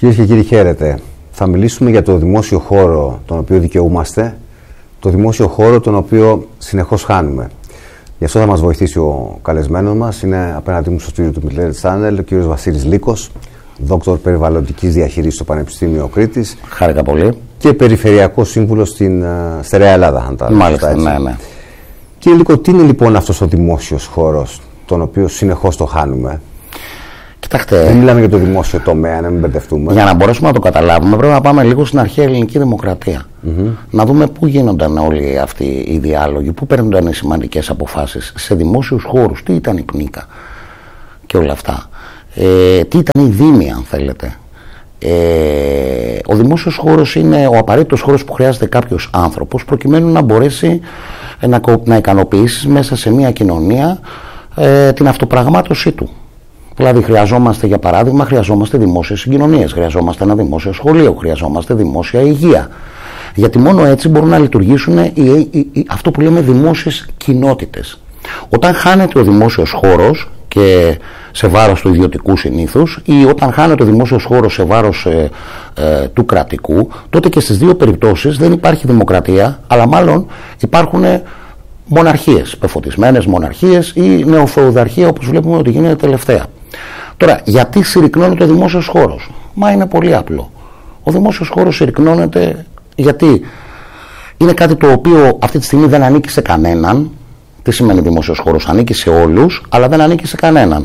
Κυρίες και κύριοι, χαίρετε. Θα μιλήσουμε για το δημόσιο χώρο τον οποίο δικαιούμαστε, το δημόσιο χώρο τον οποίο συνεχώς χάνουμε. Γι' αυτό θα μας βοηθήσει ο καλεσμένος μας. Είναι απέναντί μου στο στούντιο του Midler Channel ο κύριος Βασίλης Λύκος, δόκτωρ περιβαλλοντικής διαχείρισης στο Πανεπιστήμιο Κρήτης. Χάρηκα πολύ. Και περιφερειακός σύμβουλος στην Στερεά Ελλάδα, αν τα Μάλιστα, ναι. Κύριε Λύκο, τι είναι λοιπόν αυτός ο δημόσιος χώρος, τον οποίο συνεχώς το χάνουμε? Κοιτάξτε, δεν μιλάμε για το δημόσιο τομέα, να μην μπερδευτούμε. Για να μπορέσουμε να το καταλάβουμε, πρέπει να πάμε λίγο στην αρχαία ελληνική δημοκρατία. Να δούμε πού γίνονταν όλοι αυτοί οι διάλογοι, πού παίρνονταν οι σημαντικές αποφάσεις, σε δημόσιους χώρους, τι ήταν η πνίκα και όλα αυτά. Τι ήταν η δήμη, αν θέλετε. Ο δημόσιος χώρος είναι ο απαραίτητος χώρος που χρειάζεται κάποιος άνθρωπος προκειμένου να μπορέσει να ικανοποιήσει μέσα σε μια κοινωνία την αυτοπραγμάτωσή του. Δηλαδή χρειαζόμαστε, για παράδειγμα, δημόσιες συγκοινωνίες, χρειαζόμαστε ένα δημόσιο σχολείο, χρειαζόμαστε δημόσια υγεία. Γιατί μόνο έτσι μπορούν να λειτουργήσουν αυτό που λέμε δημόσιες κοινότητες. Όταν χάνεται ο δημόσιος χώρος και σε βάρος του ιδιωτικού συνήθους, ή όταν χάνεται ο δημόσιος χώρος σε βάρος του κρατικού, τότε και στις δύο περιπτώσεις δεν υπάρχει δημοκρατία, αλλά μάλλον υπάρχουν μοναρχίες, πεφωτισμένες μοναρχίες ή νεοφεουδαρχία, όπως βλέπουμε ότι γίνεται τελευταία. Τώρα, γιατί συρρυκνώνεται ο δημόσιος χώρος? Μα είναι πολύ απλό. Ο δημόσιος χώρος συρρυκνώνεται γιατί είναι κάτι το οποίο αυτή τη στιγμή δεν ανήκει σε κανέναν. Τι σημαίνει δημόσιος χώρος? Ανήκει σε όλους, αλλά δεν ανήκει σε κανέναν.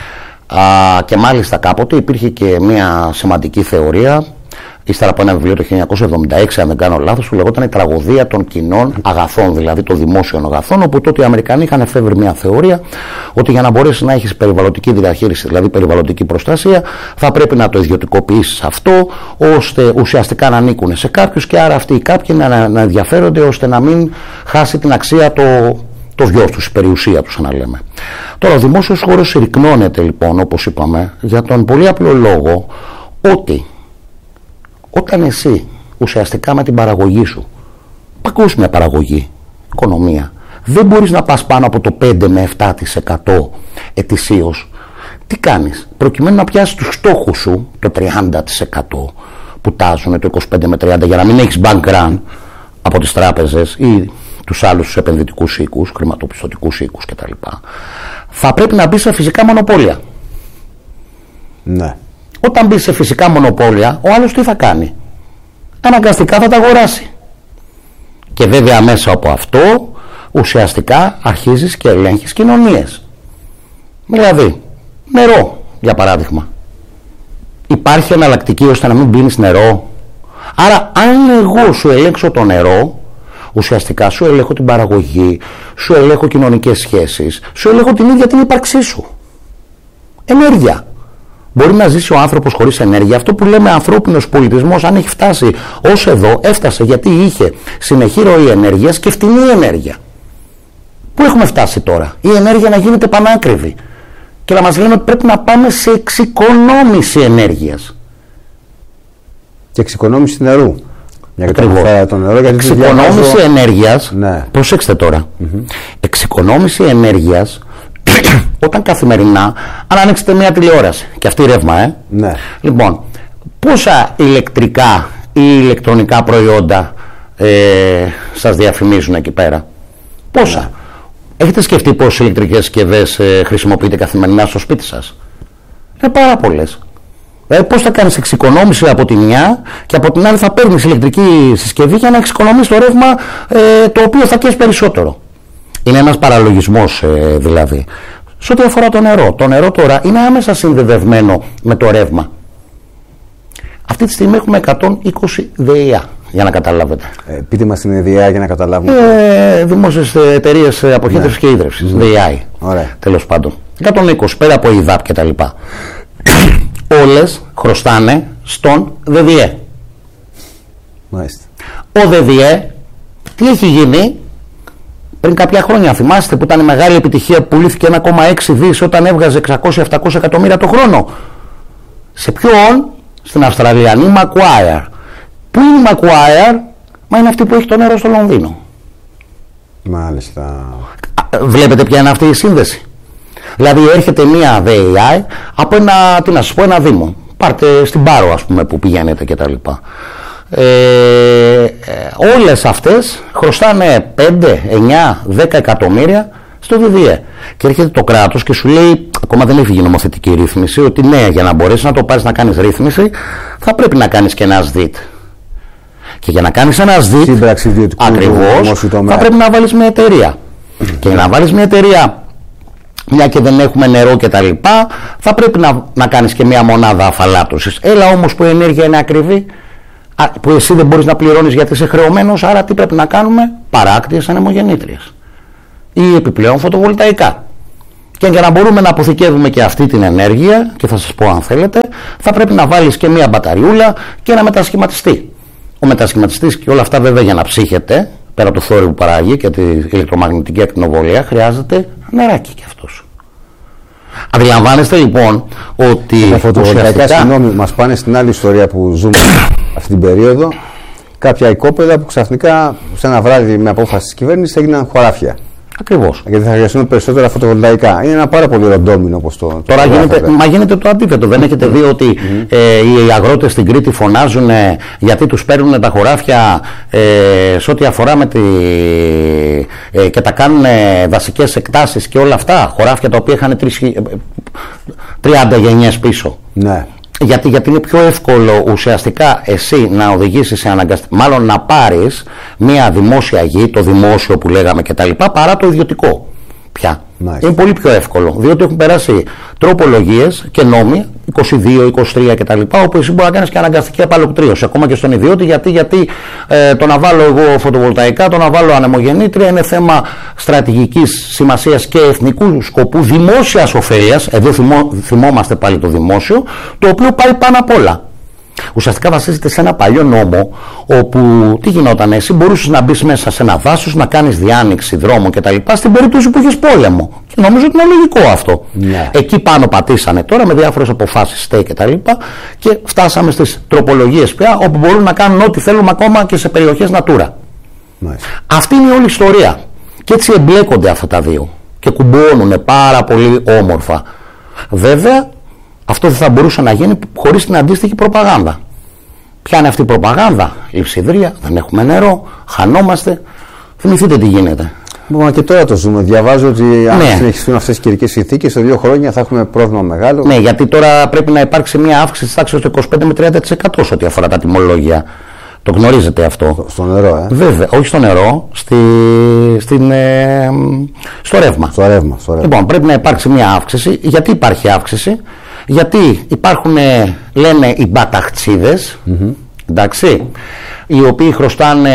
Και μάλιστα κάποτε υπήρχε και μια σημαντική θεωρία, ύστερα από ένα βιβλίο το 1976, αν δεν κάνω λάθος, που λεγόταν η τραγωδία των κοινών αγαθών, δηλαδή των δημόσιων αγαθών, όπου τότε οι Αμερικανοί είχαν εφεύρει μια θεωρία ότι για να μπορέσει να έχεις περιβαλλοντική διαχείριση, δηλαδή περιβαλλοντική προστασία, θα πρέπει να το ιδιωτικοποιήσεις αυτό, ώστε ουσιαστικά να ανήκουν σε κάποιους και άρα αυτοί οι κάποιοι να ενδιαφέρονται ώστε να μην χάσει την αξία το βιός τους, η περιουσία τους, να λέμε. Τώρα, ο δημόσιος χώρος συρρυκνώνεται λοιπόν, όπως είπαμε, για τον πολύ απλό λόγο ότι όταν εσύ ουσιαστικά με την παραγωγή σου, παγκόσμια παραγωγή, οικονομία, δεν μπορείς να πας πάνω από το 5 με 7% ετησίως, τι κάνεις? Προκειμένου να πιάσεις τους στόχους σου, το 30% που τάζουν, το 25 με 30%, για να μην έχεις bank run από τις τράπεζες ή τους άλλους επενδυτικούς οίκους, χρηματοπιστωτικούς οίκους κτλ. Θα πρέπει να μπεις σε φυσικά μονοπόλια. Ναι. Όταν μπεις σε φυσικά μονοπόλια, ο άλλος τι θα κάνει? Αναγκαστικά θα τα αγοράσει. Και βέβαια μέσα από αυτό ουσιαστικά αρχίζεις και ελέγχεις κοινωνίες. Δηλαδή, νερό για παράδειγμα. Υπάρχει εναλλακτική ώστε να μην πίνεις νερό? Άρα αν εγώ σου ελέγξω το νερό, ουσιαστικά σου ελέγχω την παραγωγή, σου ελέγχω κοινωνικές σχέσεις, σου ελέγχω την ίδια την ύπαρξή σου. Ενέργεια. Μπορεί να ζήσει ο άνθρωπος χωρίς ενέργεια? Αυτό που λέμε ανθρώπινος πολιτισμός, αν έχει φτάσει ως εδώ, έφτασε γιατί είχε συνεχή ροή ενέργειας και φτηνή ενέργεια. Πού έχουμε φτάσει τώρα? Η ενέργεια να γίνεται πανάκριβη και να μας λένε ότι πρέπει να πάμε σε εξοικονόμηση ενέργειας. Και εξοικονόμηση νερού. Εξοικονόμηση ενέργειας, ναι. Προσέξτε τώρα. Εξοικονόμηση ενέργειας όταν καθημερινά, αν ανοίξετε μια τηλεόραση και αυτή ρεύμα, ναι. Λοιπόν, πόσα ηλεκτρικά ή ηλεκτρονικά προϊόντα σας διαφημίζουν εκεί πέρα? Πόσα? Ναι. Έχετε σκεφτεί πόσες ηλεκτρικές συσκευές χρησιμοποιείτε καθημερινά στο σπίτι σας? Είναι πάρα πολλές. Πώς θα κάνεις εξοικονόμηση από τη μια και από την άλλη θα παίρνεις ηλεκτρική συσκευή για να εξοικονομήσεις το ρεύμα το οποίο θα καίς περισσότερο. Είναι ένας παραλογισμός δηλαδή. Σε ό,τι αφορά το νερό. Το νερό τώρα είναι άμεσα συνδεδευμένο με το ρεύμα. Αυτή τη στιγμή έχουμε 120 ΔΕΙΑ, για να καταλάβετε. Πείτε μας την ΔΕΙΑ για να καταλάβουμε. Δημόσιες εταιρείες αποχέτευσης και ίδρυυσης. ΔΕΙΑ. Τέλος πάντων. 120 πέρα από ΙΔΑΠ κτλ. Όλες χρωστάνε στον ΔΔΕ. Μάλιστα. Ο ΔΔΕ τι έχει γίνει? Πριν κάποια χρόνια, θυμάστε που ήταν η μεγάλη επιτυχία που πουλήθηκε 1,6 δις όταν έβγαζε 600-700 εκατομμύρια το χρόνο? Σε ποιον? Στην Αυστραλιανή Macquarie. Πού είναι η Macquarie? Μα είναι αυτή που έχει το νερό στο Λονδίνο. Μάλιστα. Βλέπετε ποια είναι αυτή η σύνδεση? Δηλαδή έρχεται μια ΔΕΙ από ένα, τι να σας πω, ένα δήμο. Πάρτε στην Πάρο, ας πούμε, που πηγαίνετε κτλ. Όλες αυτές χρωστάνε 5, 9, 10 εκατομμύρια στο ΔΔΕ. Και έρχεται το κράτος και σου λέει, ακόμα δεν έχει γίνει νομοθετική ρύθμιση, ότι ναι, για να μπορέσεις να το πάρεις να κάνεις ρύθμιση, θα πρέπει να κάνεις και ένα ΣΔΙΤ. Και για να κάνεις ένα ΣΔΙΤ, ακριβώς, θα πρέπει να βάλεις μια εταιρεία. Και για να βάλεις μια εταιρεία, μια και δεν έχουμε νερό και τα λοιπά, θα πρέπει να κάνεις και μια μονάδα αφαλάτωσης. Έλα όμως που η ενέργεια είναι ακριβή, που εσύ δεν μπορείς να πληρώνεις γιατί είσαι χρεωμένος, άρα τι πρέπει να κάνουμε? Παράκτιες ανεμογεννήτριες ή επιπλέον φωτοβολταϊκά. Και για να μπορούμε να αποθηκεύουμε και αυτή την ενέργεια, και θα σας πω αν θέλετε, θα πρέπει να βάλεις και μια μπαταριούλα και ένα μετασχηματιστή. Ο μετασχηματιστής και όλα αυτά βέβαια για να ψύχεται, πέρα από το θόρυβο που παράγει και τη ηλεκτρομαγνητική ακτινοβολία, χρειάζεται νεράκι κι αυτός. Αντιλαμβάνεστε λοιπόν ότι τα φωτοβολταϊκά, συγγνώμη, μας πάνε στην άλλη ιστορία που ζούμε αυτή την περίοδο. Κάποια οικόπεδα που ξαφνικά σε ένα βράδυ με απόφαση της κυβέρνησης έγιναν χωράφια. Ακριβώς. Γιατί θα χρειαστούν περισσότερα φωτοβολταϊκά. Είναι ένα πάρα πολύ ροντόμινο όπως το. Τώρα γίνεται το αντίθετο. Δεν έχετε δει ότι οι αγρότες στην Κρήτη φωνάζουν γιατί τους παίρνουν τα χωράφια σε ό,τι αφορά και τα κάνουν δασικές εκτάσεις και όλα αυτά. Χωράφια τα οποία είχαν 30 γενιές πίσω. Ναι. Γιατί είναι πιο εύκολο ουσιαστικά εσύ να οδηγήσεις σε μάλλον να πάρεις μια δημόσια γη, το δημόσιο που λέγαμε κτλ., παρά το ιδιωτικό πια. Μάλιστα. Είναι πολύ πιο εύκολο, διότι έχουν περάσει τροπολογίες και νόμοι 22, 23 κτλ., όπου εσύ μπορεί να κάνεις και αναγκαστική απαλοκτρίωση ακόμα και στον ιδιώτη, γιατί το να βάλω εγώ φωτοβολταϊκά, το να βάλω ανεμογεννήτρια είναι θέμα στρατηγικής σημασίας και εθνικού σκοπού, δημόσιας ωφέλειας. Εδώ θυμόμαστε πάλι το δημόσιο, το οποίο πάει πάνω απ' όλα. Ουσιαστικά βασίζεται σε ένα παλιό νόμο, όπου τι γινόταν, εσύ μπορούσες να μπεις μέσα σε ένα δάσος, να κάνεις διάνοιξη δρόμων κτλ. Στην περίπτωση που έχεις πόλεμο. Και νομίζω ότι είναι λογικό αυτό. Yeah. Εκεί πάνω πατήσανε τώρα με διάφορες αποφάσεις stay κτλ. Και φτάσαμε στις τροπολογίες πια, όπου μπορούν να κάνουν ό,τι θέλουμε ακόμα και σε περιοχές Natura. Αυτή είναι η όλη ιστορία. Και έτσι εμπλέκονται αυτά τα δύο. Και κουμπώνουν πάρα πολύ όμορφα. Βέβαια, αυτό δεν θα μπορούσε να γίνει χωρίς την αντίστοιχη προπαγάνδα. Ποια είναι αυτή η προπαγάνδα? Λειψιδρία, δεν έχουμε νερό, χανόμαστε. Θυμηθείτε τι γίνεται. Μα και τώρα το ζούμε. Διαβάζω ότι αν συνεχιστούν αυτές τις καιρικές συνθήκες, σε 2 χρόνια θα έχουμε πρόβλημα μεγάλο. Ναι, γιατί τώρα πρέπει να υπάρξει μια αύξηση της τάξης του 25 με 30% σε ό,τι αφορά τα τιμολόγια. Το γνωρίζετε αυτό? Στο νερό, Βέβαια, όχι στο νερό, στο ρεύμα. Στο ρεύμα. Λοιπόν, πρέπει να υπάρξει μια αύξηση. Γιατί υπάρχει αύξηση? Γιατί υπάρχουν, λένε, οι μπαταχτσίδες, εντάξει, οι οποίοι χρωστάνε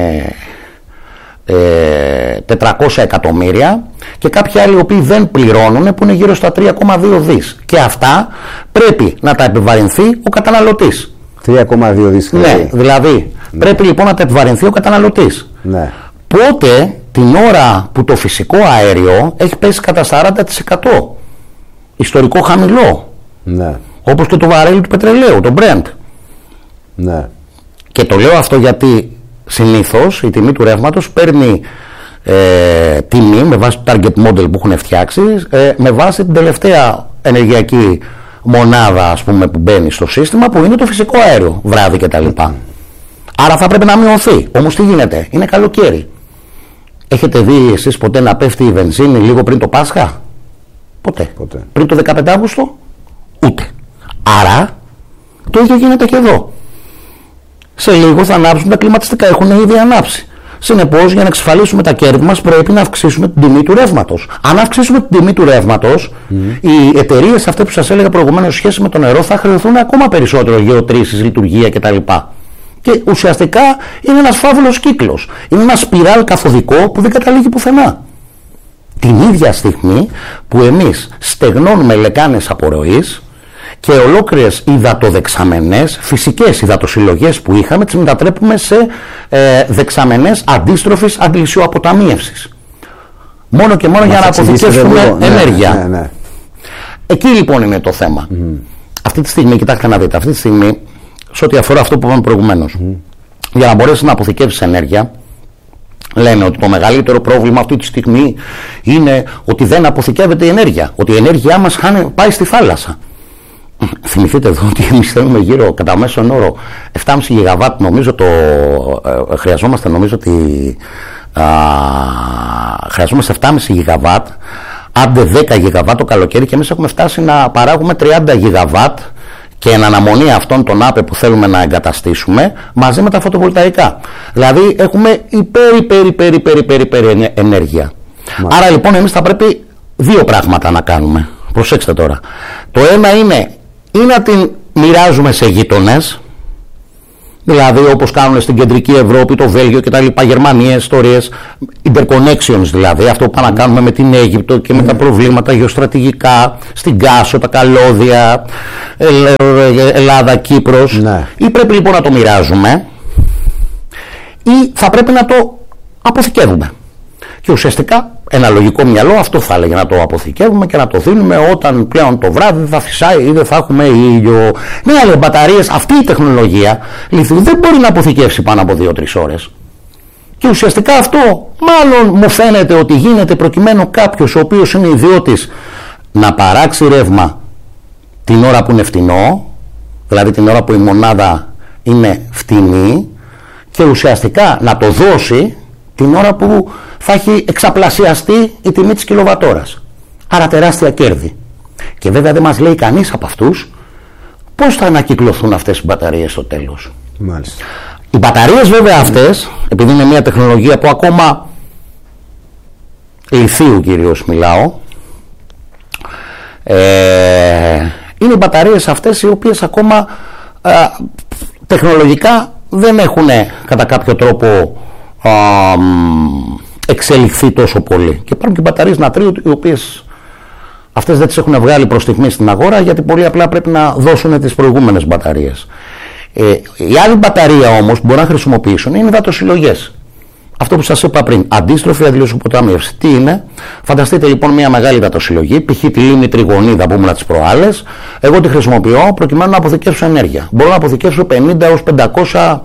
400 εκατομμύρια και κάποιοι άλλοι οι οποίοι δεν πληρώνουν, που είναι γύρω στα 3,2 δις. Και αυτά πρέπει να τα επιβαρυνθεί ο καταναλωτής. 3,2 δις. Ναι, δηλαδή πρέπει λοιπόν να τα επιβαρυνθεί ο καταναλωτής. Ναι. Πότε την ώρα που το φυσικό αέριο έχει πέσει κατά 40%. Ιστορικό χαμηλό. Ναι. Όπως και το βαρέλι του πετρελαίου, το Brent. Ναι. Και το λέω αυτό γιατί συνήθως η τιμή του ρεύματος παίρνει τιμή με βάση το target model που έχουν φτιάξει, με βάση την τελευταία ενεργειακή μονάδα, ας πούμε, που μπαίνει στο σύστημα, που είναι το φυσικό αέριο, βράδυ κτλ. Άρα θα πρέπει να μειωθεί. Όμως τι γίνεται? Είναι καλοκαίρι. Έχετε δει εσείς ποτέ να πέφτει η βενζίνη λίγο πριν το Πάσχα? Ποτέ. Πριν το 15 Αύγουστο? Ούτε. Άρα το ίδιο γίνεται και εδώ. Σε λίγο θα ανάψουν τα κλιματιστικά, έχουν ήδη ανάψει. Συνεπώς, για να εξασφαλίσουμε τα κέρδη μας, πρέπει να αυξήσουμε την τιμή του ρεύματος. Αν αυξήσουμε την τιμή του ρεύματος, οι εταιρείες αυτές που σας έλεγα προηγουμένως, σχέση με το νερό, θα χρεωθούν ακόμα περισσότερο γεωτρήσεις, λειτουργία κτλ. Και ουσιαστικά είναι ένας φαύλος κύκλος. Είναι ένα σπιράλ καθοδικό που δεν καταλήγει πουθενά. Την ίδια στιγμή που εμείς στεγνώνουμε λεκάνες απορροής και ολόκληρες υδατοδεξαμενές, φυσικές υδατοσυλλογές που είχαμε, τις μετατρέπουμε σε δεξαμενές αντίστροφης αντλησιοαποταμίευσης. Μόνο και μόνο για να αποθηκεύσουμε ενέργεια. Ναι. Εκεί λοιπόν είναι το θέμα. Αυτή τη στιγμή, κοιτάξτε να δείτε, αυτή τη στιγμή, σε ό,τι αφορά αυτό που είπαμε προηγουμένως, για να μπορέσεις να αποθηκεύσεις ενέργεια, λένε ότι το μεγαλύτερο πρόβλημα αυτή τη στιγμή είναι ότι δεν αποθηκεύεται η ενέργεια, ότι η ενέργειά μας πάει στη θάλασσα. θυμηθείτε εδώ ότι εμείς θέλουμε γύρω κατά μέσον όρο 7,5 γιγαβάτ, νομίζω χρειαζόμαστε, νομίζω ότι χρειαζόμαστε 7,5 γιγαβάτ, άντε 10 γιγαβάτ το καλοκαίρι, και εμείς έχουμε φτάσει να παράγουμε 30 γιγαβάτ και εν αναμονή αυτών των ΑΠΕ που θέλουμε να εγκαταστήσουμε μαζί με τα φωτοβολταϊκά. Δηλαδή έχουμε υπέρ ενέργεια. Άρα λοιπόν εμείς θα πρέπει δύο πράγματα να κάνουμε. Προσέξτε τώρα. Το ένα είναι ή να την μοιράζουμε σε γείτονες, δηλαδή όπως κάνουν στην κεντρική Ευρώπη, το Βέλγιο και τα λοιπά, Γερμανία, ιστορίες, interconnections δηλαδή, αυτό που πάνε να κάνουμε με την Αίγυπτο και με τα προβλήματα γεωστρατηγικά, στην Κάσο, τα καλώδια, Ελλάδα, Κύπρος, ή πρέπει λοιπόν να το μοιράζουμε ή θα πρέπει να το αποθηκεύουμε. Και ουσιαστικά ένα λογικό μυαλό αυτό θα έλεγε, να το αποθηκεύουμε και να το δίνουμε όταν πλέον το βράδυ θα φυσάει ή δεν θα έχουμε ήλιο. Ναι, αλλά μπαταρίες, αυτή η τεχνολογία λιθιού δεν μπορεί να αποθηκεύσει πάνω από 2-3 ώρες. Και ουσιαστικά αυτό μάλλον μου φαίνεται ότι γίνεται προκειμένου κάποιος ο οποίος είναι ιδιώτης να παράξει ρεύμα την ώρα που είναι φτηνό, δηλαδή την ώρα που η μονάδα είναι φτηνή, και ουσιαστικά να το δώσει την ώρα που θα έχει εξαπλασιαστεί η τιμή της κιλοβατόρας. Άρα τεράστια κέρδη. Και βέβαια δεν μας λέει κανείς από αυτούς πώς θα ανακυκλωθούν αυτές οι μπαταρίες στο τέλος. Μάλιστα. Οι μπαταρίες βέβαια αυτές, επειδή είναι μια τεχνολογία που ακόμα λιθίου κυρίως μιλάω, είναι οι μπαταρίες αυτές οι οποίες ακόμα τεχνολογικά δεν έχουν κατά κάποιο τρόπο εξελιχθεί τόσο πολύ. Και υπάρχουν και μπαταρίες νατρίου, οι οποίες αυτές δεν τις έχουν βγάλει προς στιγμή στην αγορά, γιατί πολύ απλά πρέπει να δώσουν τις προηγούμενες μπαταρίες. Η άλλη μπαταρία όμως που μπορούν να χρησιμοποιήσουν είναι οι υδατοσυλλογές. Αυτό που σας είπα πριν, αντίστροφη αδειοσυποτάμιευση. Τι είναι? Φανταστείτε λοιπόν μια μεγάλη υδατοσυλλογή, π.χ. τη λίμνη Τριγωνίδα που ήμουν τις προάλλες. Εγώ τη χρησιμοποιώ προκειμένου να αποθηκεύσω ενέργεια. Μπορώ να αποθηκεύσω 50 έως 500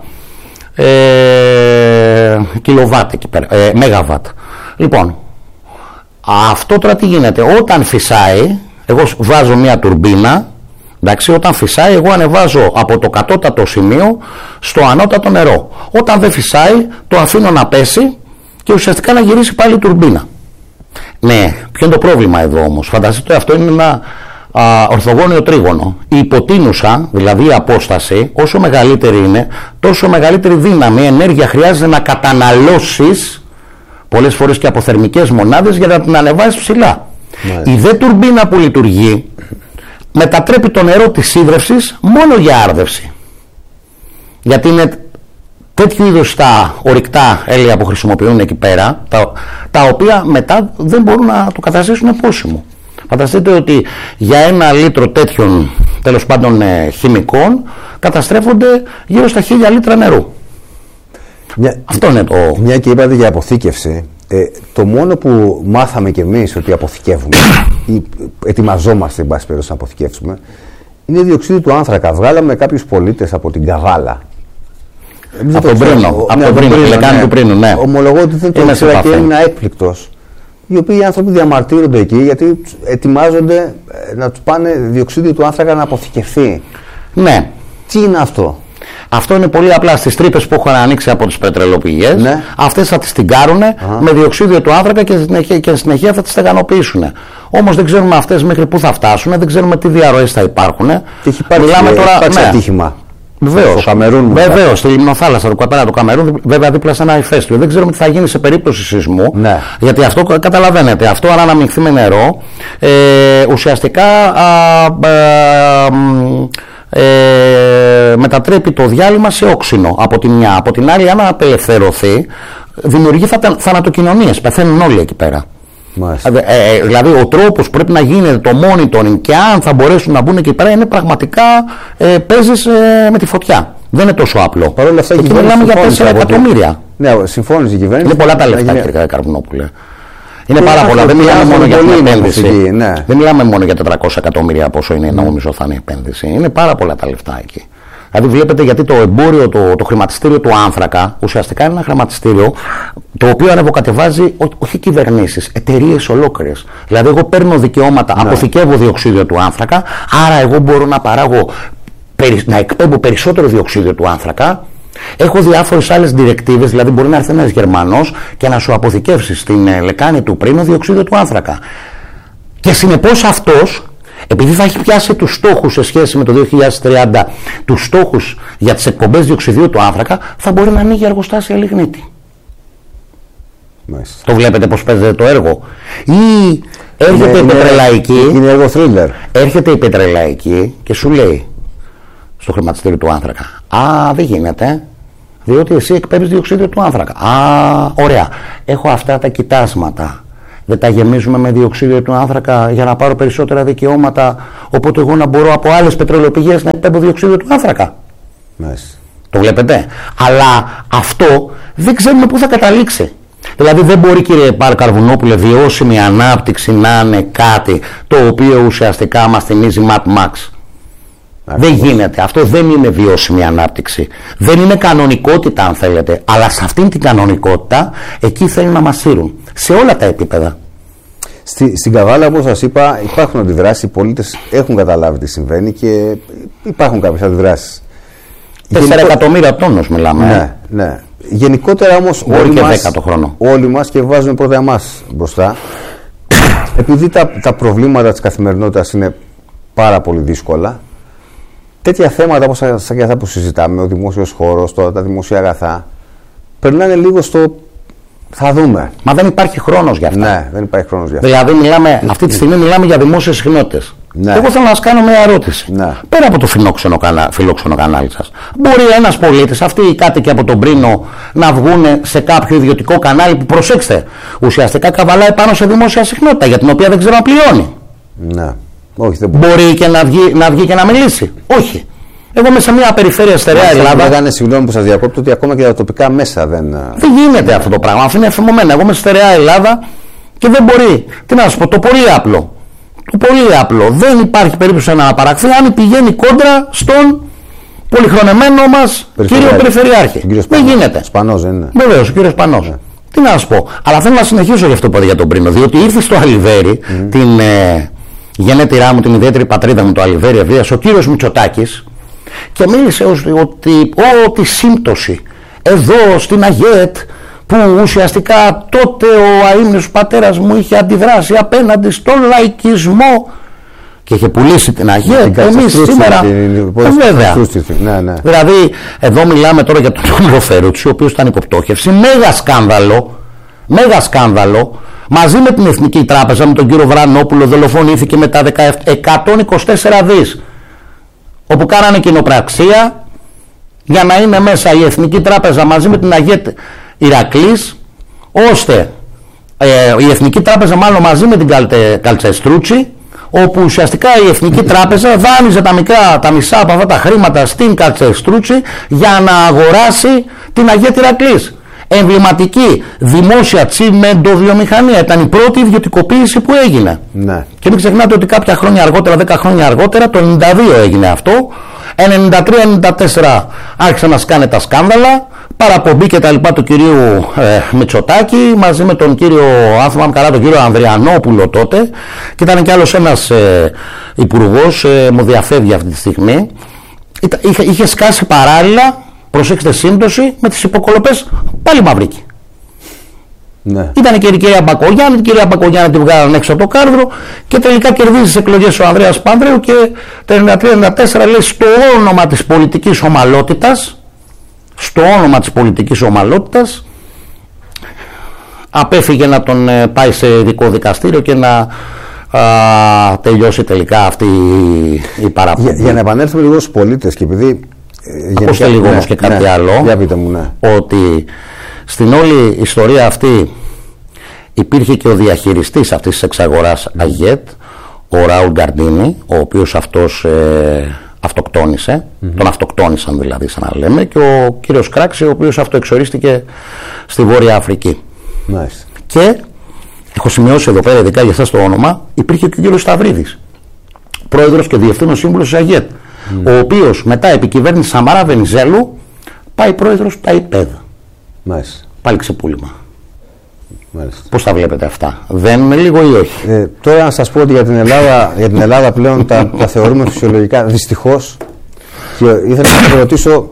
κιλοβάτ εκεί πέρα, μεγαβάτ. Λοιπόν, αυτό τώρα τι γίνεται? Όταν φυσάει, εγώ βάζω μια τουρμπίνα, εντάξει, όταν φυσάει εγώ ανεβάζω από το κατώτατο σημείο στο ανώτατο νερό. Όταν δεν φυσάει το αφήνω να πέσει και ουσιαστικά να γυρίσει πάλι η τουρμπίνα. Ναι, ποιο είναι το πρόβλημα εδώ όμως? Φανταστείτε, αυτό είναι ένα ορθογώνιο τρίγωνο. Η υποτείνουσα, δηλαδή η απόσταση, όσο μεγαλύτερη είναι, τόσο μεγαλύτερη δύναμη, ενέργεια χρειάζεται να καταναλώσεις, πολλές φορές και από θερμικές μονάδες, για να την ανεβάσεις ψηλά. Η δε τουρμπίνα που λειτουργεί μετατρέπει το νερό της σίδρευσης μόνο για άρδευση. Γιατί είναι τέτοιου είδους τα ορυκτά έλαια που χρησιμοποιούν εκεί πέρα, τα οποία μετά δεν μπορούν να το καταστήσουν πόσιμο. Φανταστείτε ότι για 1 λίτρο τέτοιων, τέλος πάντων, χημικών καταστρέφονται γύρω στα 1000 λίτρα νερού. Αυτό είναι το... Μια και είπατε για αποθήκευση, το μόνο που μάθαμε κι εμείς ότι αποθηκεύουμε ή ετοιμαζόμαστε εν πάση περιπτώσει να αποθηκεύσουμε είναι διοξείδιο του άνθρακα. Βγάλαμε κάποιους πολίτες από την Καβάλα. Από τον Πρίνο, ναι. Ομολογώ ότι δεν το ήξερα και έμεινα έκπληκτος. Οι οποίοι οι άνθρωποι διαμαρτύρονται εκεί γιατί ετοιμάζονται να τους πάνε διοξείδιο του άνθρακα να αποθηκευθεί. Ναι. Τι είναι αυτό? Αυτό είναι πολύ απλά στις τρύπες που έχουν ανοίξει από τις πετρελαιοπηγές. Ναι. Αυτές θα τις τυγκάρουν με διοξείδιο του άνθρακα και συνεχεία θα τις στεγανοποιήσουν. Όμως δεν ξέρουμε αυτές μέχρι πού θα φτάσουν, δεν ξέρουμε τι διαρροές θα υπάρχουν. Και έχει υπάρξει ατύχημα. Βεβαίως, βεβαίως, στη Λιμνοθάλασσα, το Κατάρα, το Καμερούν, βέβαια δίπλα σε ένα ηφαίστειο. Δεν ξέρουμε τι θα γίνει σε περίπτωση σεισμού. Ναι. Γιατί αυτό καταλαβαίνετε, αυτό αν αναμειχθεί με νερό, ουσιαστικά μετατρέπει το διάλειμμα σε όξινο από τη μια. Από την άλλη, αν απελευθερωθεί, δημιουργεί θανατοκοινωνίες. Πεθαίνουν όλοι εκεί πέρα. Δηλαδή ο τρόπος που πρέπει να γίνεται το monitoring και αν θα μπορέσουν να μπουν εκεί πέρα είναι πραγματικά παίζεις με τη φωτιά. Δεν είναι τόσο απλό. Παρ' όλα αυτά, εκεί μιλάμε για 4 εκατομμύρια. Ναι, συμφώνησε η κυβέρνηση. Είναι πολλά τα λεφτά, κύριε Καρβουνόπουλε. Είναι πάρα πολλά. Δεν μιλάμε μόνο για την επένδυση. Ναι. Δεν μιλάμε μόνο για 400 εκατομμύρια πόσο είναι, νομίζω θα είναι η επένδυση. Είναι πάρα πολλά τα λεφτά εκεί. Δηλαδή βλέπετε, γιατί το εμπόριο, το χρηματιστήριο του άνθρακα ουσιαστικά είναι ένα χρηματιστήριο το οποίο ανεβοκατεβάζει όχι κυβερνήσεις, εταιρείες ολόκληρες. Δηλαδή εγώ παίρνω δικαιώματα, αποθηκεύω διοξείδιο του άνθρακα, άρα εγώ μπορώ να παράγω, να εκπέμπω περισσότερο διοξείδιο του άνθρακα. Έχω διάφορες άλλες διρεκτίβες, δηλαδή μπορεί να έρθει ένας Γερμανός και να σου αποθηκεύσει στην λεκάνη του Πρίνο διοξείδιο του άνθρακα. Και συνεπώς αυτός, επειδή θα έχει πιάσει τους στόχους σε σχέση με το 2030, τους στόχους για τις εκπομπές διοξειδίου του άνθρακα, θα μπορεί να ανοίγει εργοστάσια λιγνίτη. Μάλιστα. Το βλέπετε πως παίζεται το έργο. Ή έρχεται η πετρελαϊκή. Είναι έργο thriller. Έρχεται η πετρελαϊκή και σου λέει στο χρηματιστήριο του άνθρακα: Α, δεν γίνεται, διότι εσύ εκπέμπεις διοξείδιο του άνθρακα. Α, ωραία. Έχω αυτά τα κοιτάσματα. Δεν τα γεμίζουμε με διοξείδιο του άνθρακα για να πάρω περισσότερα δικαιώματα, οπότε εγώ να μπορώ από άλλες πετρελαιοπηγές να εκπέμπω διοξείδιο του άνθρακα. Μάλιστα. Το βλέπετε. Αλλά αυτό δεν ξέρουμε πού θα καταλήξει. Δηλαδή δεν μπορεί, κύριε Καρβουνόπουλε, βιώσιμη ανάπτυξη να είναι κάτι το οποίο ουσιαστικά μας θυμίζει Mad Max. Δεν γίνεται. Αυτό δεν είναι βιώσιμη ανάπτυξη. Δεν είναι κανονικότητα, αν θέλετε. Αλλά σε αυτήν την κανονικότητα εκεί θέλουν να μας σύρουν. Σε όλα τα επίπεδα. Στην Καβάλα, όπως σας είπα, υπάρχουν αντιδράσεις. Οι πολίτες έχουν καταλάβει τι συμβαίνει και υπάρχουν κάποιες αντιδράσεις. 4 εκατομμύρια τόνους μιλάμε. Ναι, ναι. Γενικότερα όμως όλοι μας και βάζουμε πρώτα εμάς μπροστά. Επειδή τα προβλήματα της καθημερινότητας είναι πάρα πολύ δύσκολα, τέτοια θέματα όπως σαν και αυτά που συζητάμε, ο δημόσιος χώρος, τα δημόσια αγαθά, περνάνε λίγο στο θα δούμε. Μα δεν υπάρχει χρόνος για αυτά. Ναι, δεν υπάρχει χρόνος για αυτά. Δηλαδή αυτή τη στιγμή μιλάμε για δημόσιες συχνότητες. Ναι. Εγώ θέλω να σας κάνω μια ερώτηση. Ναι. Πέρα από το φιλόξενο κανάλι σας, μπορεί ένας πολίτης, αυτοί οι κάτοικοι από τον Πρίνο, να βγουν σε κάποιο ιδιωτικό κανάλι που, προσέξτε, ουσιαστικά καβαλάει πάνω σε δημόσια συχνότητα για την οποία δεν ξέρω να πληρώνει? Ναι. Όχι, δεν μπορεί και να βγει και να μιλήσει? Όχι. Εγώ είμαι σε μια περιφέρεια στερεά Ελλάδα. Λέγανε, συγγνώμη που σας διακόπτω, ότι ακόμα και τα τοπικά μέσα δεν γίνεται αυτό το πράγμα. Αυτό είναι εφημωμένο. Εγώ είμαι στη στερεά Ελλάδα και δεν μπορεί. Τι να σας πω, το πολύ απλό. Το πολύ απλό. Δεν υπάρχει περίπτωση να παραχθεί αν πηγαίνει κόντρα στον πολυχρονεμένο μας κύριο Περιφερειάρχη. Δεν γίνεται. Σπανός δεν είναι? Βεβαίως, ο κύριος Σπανός. Τι να σας πω. Αλλά θέλω να συνεχίσω για αυτό που είπα για τον Πρίνο. Διότι ήρθε στο Αλιβέρι, την γενέτειρά μου, την ιδιαίτερη πατρίδα μου, το Αλιβέρι Ευβοίας, ο κύριος Μητσοτάκης, και μίλησε ότι σύμπτωση εδώ στην ΑΓΕΤ, που ουσιαστικά τότε ο αείμνηος πατέρας μου είχε αντιδράσει απέναντι στον λαϊκισμό και είχε πουλήσει την ΑΓΕΤ. Εμείς σήμερα βέβαια. Ναι. Δηλαδή εδώ μιλάμε τώρα για τον Τόμιλο Φερούτσι, ο οποίος ήταν υποπτώχευση, μέγα σκάνδαλο. Μαζί με την Εθνική Τράπεζα, με τον κύριο Βρανόπουλο, δολοφονήθηκε με τα 124 δις, όπου κάνανε κοινοπραξία για να είναι μέσα η Εθνική Τράπεζα μαζί με την ΑΓΕΤ Ηρακλής, ώστε η Εθνική Τράπεζα μάλλον μαζί με την Καλτσεστρούτσι, όπου ουσιαστικά η Εθνική Τράπεζα δάνειζε τα μισά από αυτά τα χρήματα στην Καλτσεστρούτσι για να αγοράσει την ΑΓΕΤ Ηρακλής. Εμβληματική δημόσια τσιμεντοβιομηχανία. Ήταν η πρώτη ιδιωτικοποίηση που έγινε. Ναι. Και μην ξεχνάτε ότι κάποια χρόνια αργότερα, 10 χρόνια αργότερα, το 92 έγινε αυτό. 93-94 άρχισαν να σκάνε τα σκάνδαλα, παραπομπή και τα λοιπά του κυρίου Μητσοτάκη μαζί με τον κύριο, αν θυμάμαι καλά, τον κύριο Ανδριανόπουλο τότε, και ήταν κι άλλος ένας υπουργός, μου διαφεύγει αυτή τη στιγμή. Είχε σκάσει παράλληλα, προσέξτε, σύμπτωση με τις υποκολοπές πάλι Μαυρίκη. Ναι. Ήταν και η κυρία Μπακογιάννη, την κυρία Μπακογιάννη τη βγάλανε έξω από το κάρδρο και τελικά κερδίζει τις εκλογές ο Ανδρέας Πανδρέου και το 1993-1994 λέει στο όνομα της πολιτικής ομαλότητας απέφυγε να τον πάει σε ειδικό δικαστήριο και να τελειώσει τελικά αυτή η παραπομπή. Για να επανέλθουμε λίγο στους πολίτες και επειδή ακούστε λίγο όμως και κάτι άλλο, για πείτε μου, ότι στην όλη ιστορία αυτή υπήρχε και ο διαχειριστής αυτής της εξαγοράς ΑΓΕΤ, ο Ραούλ Γκαρντίνη, ο οποίος αυτός αυτοκτόνησε, τον αυτοκτόνησαν δηλαδή, σαν να λέμε, και ο κύριος Κράξη, ο οποίος αυτοεξορίστηκε στη Βόρεια Αφρική. Nice. Και έχω σημειώσει εδώ πέρα ειδικά για εσάς το όνομα, υπήρχε και ο κύριος Σταυρίδης, πρόεδρος και διευθύνων σύμβουλος της ΑΓΕΤ. ο οποίος μετά επί κυβέρνηση Σαμαρά Βενιζέλου πάει πρόεδρος ΤΑΙΠΕΔ. Μάλιστα. Πάλι ξεπούλημα. Μάλιστα. Πώς τα βλέπετε αυτά, δεν είναι λίγο ή όχι? Τώρα να σας πω ότι για την Ελλάδα πλέον τα θεωρούμε φυσιολογικά, δυστυχώς. Και ήθελα να σας ρωτήσω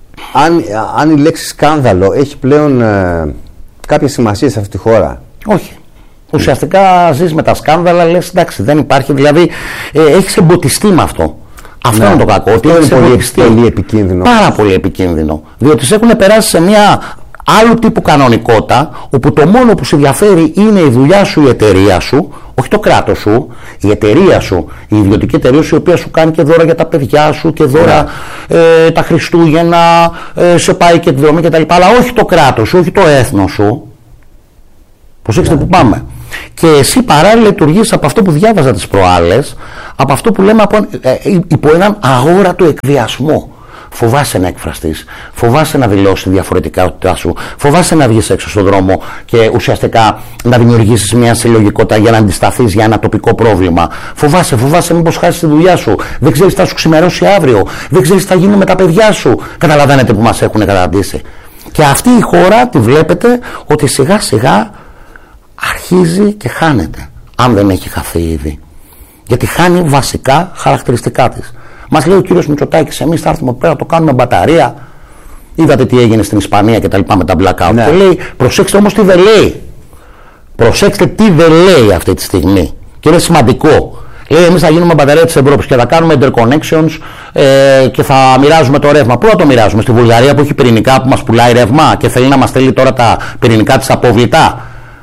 αν η λέξη σκάνδαλο έχει πλέον κάποια σημασία σε αυτή τη χώρα. Όχι. Ουσιαστικά ζεις με τα σκάνδαλα, λες εντάξει, δεν υπάρχει, δηλαδή έχεις εμποτιστεί με αυτό. Αυτό είναι το κακό. Ότι είναι πολύ επικίνδυνο. Πάρα πολύ επικίνδυνο. Διότι σε έχουν περάσει σε μια άλλου τύπου κανονικότητα, όπου το μόνο που σε ενδιαφέρει είναι η δουλειά σου, η εταιρεία σου, όχι το κράτος σου, η εταιρεία σου, η ιδιωτική εταιρεία σου, η οποία σου κάνει και δώρα για τα παιδιά σου και δώρα τα Χριστούγεννα, σε πάει και εκδρομή κτλ. Αλλά όχι το κράτος σου, όχι το έθνος σου. Προσέξτε που πάμε. Και εσύ παράλληλα λειτουργείς από αυτό που διάβαζα τις προάλλες, από αυτό που λέμε υπό έναν αόρατο εκβιασμό. Φοβάσαι να εκφραστείς, φοβάσαι να δηλώσεις τη διαφορετικότητά σου, φοβάσαι να βγεις έξω στον δρόμο και ουσιαστικά να δημιουργήσεις μια συλλογικότητα για να αντισταθείς για ένα τοπικό πρόβλημα. Φοβάσαι μήπως χάσεις τη δουλειά σου, δεν ξέρεις τι θα σου ξημερώσει αύριο, δεν ξέρεις τι θα γίνει με τα παιδιά σου. Καταλαβαίνετε που μας έχουν καταντήσει. Και αυτή η χώρα τη βλέπετε ότι σιγά σιγά αρχίζει και χάνεται, αν δεν έχει χαθεί ήδη. Γιατί χάνει βασικά χαρακτηριστικά της. Μας λέει ο κύριος Μητσοτάκης, εμείς θα έρθουμε πέρα, το κάνουμε μπαταρία. Είδατε τι έγινε στην Ισπανία και τα λοιπά με τα blackout. Ναι. Και λέει, προσέξτε όμως τι δεν λέει. Προσέξτε τι δεν λέει αυτή τη στιγμή. Και είναι σημαντικό. Λέει, εμείς θα γίνουμε μπαταρία της Ευρώπης και θα κάνουμε interconnections και θα μοιράζουμε το ρεύμα. Πού θα το μοιράζουμε? Στη Βουλγαρία που έχει πυρηνικά, που μας πουλάει ρεύμα και θέλει να μας στέλνει τώρα τα πυρηνικά της απόβλητα.